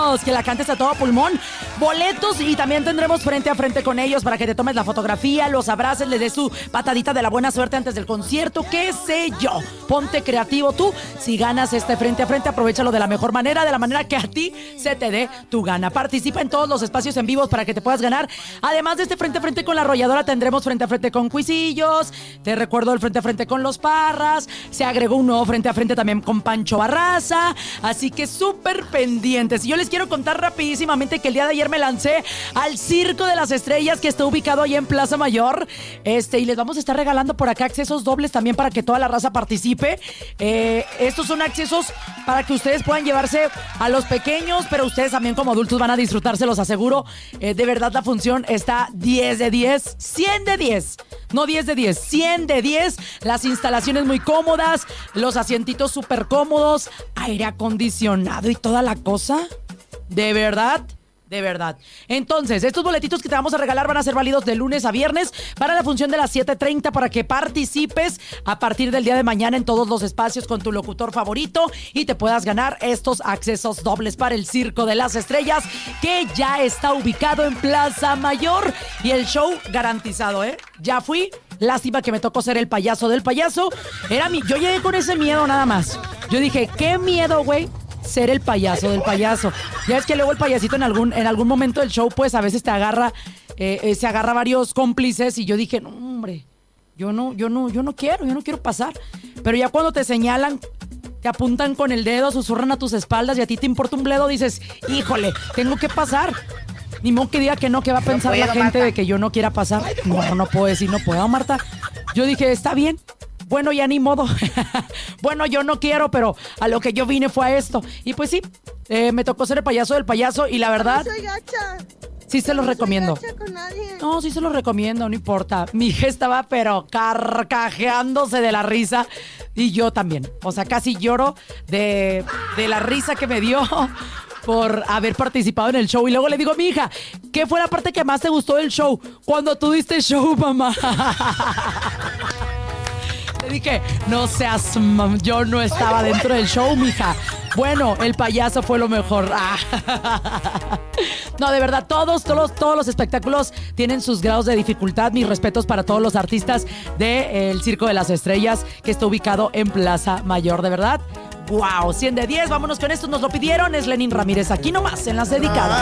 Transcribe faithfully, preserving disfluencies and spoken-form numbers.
Queremos que la cantes a todo pulmón. Boletos y también tendremos frente a frente con ellos para que te tomes la fotografía, los abraces, les des tu patadita de la buena suerte antes del concierto, qué sé yo. Ponte creativo tú. Si ganas este frente a frente, aprovéchalo de la mejor manera, de la manera que a ti se te dé tu gana. Participa en todos los espacios en vivos para que te puedas ganar. Además de este frente a frente con la arrolladora, tendremos frente a frente con Cuisillos. Te recuerdo el frente a frente con los Parras. Se agregó un nuevo frente a frente también con Pancho Barraza. Así que súper pendientes. Y yo les quiero contar rapidísimamente que el día de ayer me lancé al Circo de las Estrellas, que está ubicado ahí en Plaza Mayor. Este, y les vamos a estar regalando por acá accesos dobles también para que toda la raza participe. Eh, estos son accesos para que ustedes puedan llevarse a los pequeños, pero ustedes también como adultos van a disfrutar, se los aseguro. Eh, de verdad la función está diez de diez, cien de diez. No diez de diez, cien de diez. Las instalaciones muy cómodas, los asientitos súper cómodos, aire acondicionado y toda la cosa. De verdad, de verdad. Entonces, estos boletitos que te vamos a regalar van a ser válidos de lunes a viernes para la función de las siete treinta para que participes a partir del día de mañana en todos los espacios con tu locutor favorito y te puedas ganar estos accesos dobles para el Circo de las Estrellas, que ya está ubicado en Plaza Mayor y el show garantizado, ¿eh? Ya fui. Lástima que me tocó ser el payaso del payaso. Era mi... Yo llegué con ese miedo nada más. Yo dije, qué miedo, güey, ser el payaso del payaso. Ya es que luego el payasito en algún, en algún momento del show, pues a veces te agarra, eh, eh, se agarra varios cómplices y yo dije, no, hombre, yo no, yo no, yo no quiero, yo no quiero pasar. Pero ya cuando te señalan, te apuntan con el dedo, susurran a tus espaldas y a ti te importa un bledo, dices, híjole, tengo que pasar. Ni modo que diga que no, que va a pensar no puedo, la gente Marta, de que yo no quiera pasar. No, no puedo decir, no puedo, Marta. Yo dije, está bien. Bueno, ya ni modo. Bueno, yo no quiero, pero a lo que yo vine fue a esto. Y pues sí, eh, me tocó ser el payaso del payaso y la verdad... No soy gacha. Sí se los no recomiendo. Soy gacha con nadie. No, sí se los recomiendo, no importa. Mi hija estaba pero carcajeándose de la risa y yo también. O sea, casi lloro de, de la risa que me dio por haber participado en el show. Y luego le digo a mi hija, ¿qué fue la parte que más te gustó del show? Cuando tú diste show, mamá. Le dije, no seas, mam, yo no estaba dentro del show, mija. Bueno, el payaso fue lo mejor. No, de verdad, todos, todos, todos los espectáculos tienen sus grados de dificultad. Mis respetos para todos los artistas del Circo de las Estrellas, que está ubicado en Plaza Mayor, de verdad. ¡Wow! cien de diez, vámonos con esto, nos lo pidieron. Es Lenin Ramírez, aquí nomás, en Las Dedicadas.